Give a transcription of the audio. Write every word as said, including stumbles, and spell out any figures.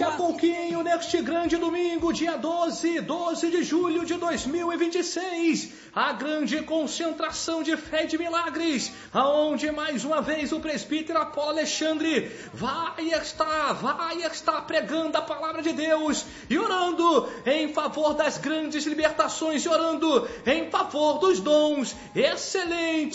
Daqui a pouquinho, neste grande domingo, dia doze, doze de julho de dois mil e vinte e seis, a grande concentração de fé e de milagres, aonde mais uma vez o presbítero Apolo Alexandre vai estar, vai estar pregando a palavra de Deus e orando em favor das grandes libertações, e orando em favor dos dons excelentes